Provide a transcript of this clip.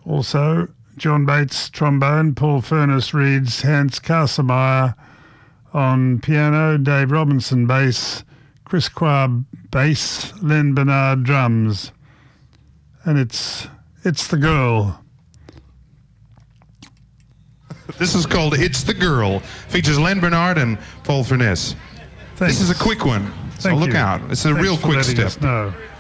Also, John Bates, trombone, Paul Furness reeds, Hans Kassemeyer on piano, Dave Robinson bass, Chris Quab bass, Len Bernard drums. And it's the girl. This is called It's the Girl. Features Len Bernard and Paul Furness. Thanks. This is a quick one, so look out. It's a real quick step. No.